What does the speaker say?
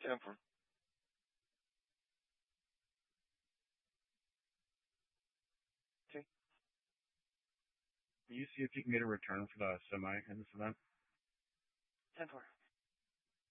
10-4. Okay. Can you see if you can get a return for the semi in this event? 10-4.